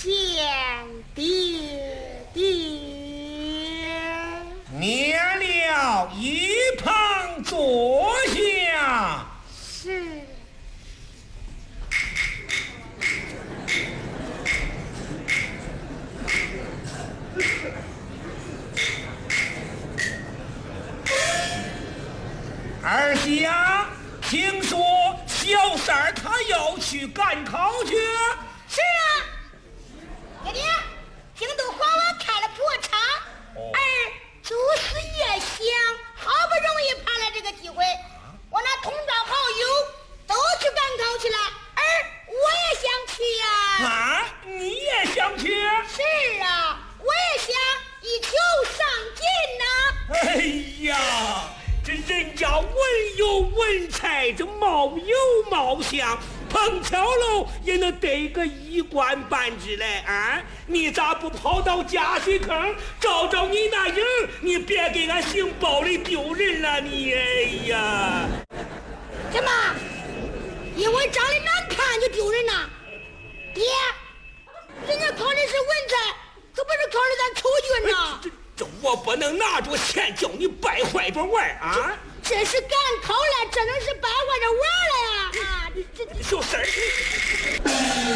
见爹。 免了，一旁坐下。 是。 二虾，听说小三儿他要去赶考去。 是啊，爹，京都皇王开了破厂，儿祖师爷想，好不容易盼来这个机会，我那同窗好友都去赶考去了，儿我也想去呀。 啊，你也想去？ 是啊，我也想一球上进呐。 哎呀，这人家文有文采，这貌有貌相，碰巧喽也能得个一官半职来啊！你咋不跑到加水坑找找你那影？你别给俺姓包的丢人了你！哎呀， 怎么因为长得难看就丢人呐？爹，人家考的是文采，可不是考的咱丑俊呐。 这我不能拿着钱叫你败坏着玩啊！ 这是赶考了，这能是败坏着玩了呀！啊， 小三儿。